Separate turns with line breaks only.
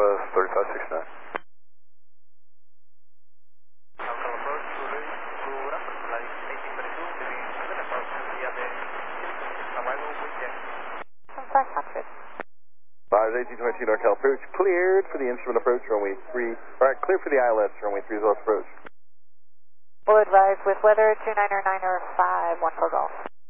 Southwest 3569. Mars 1822 NorCal approach, cleared for the instrument approach, runway 3, alright, clear for the ILS, runway 30 approach.
Will advise with weather 299er 5, 14 Golf.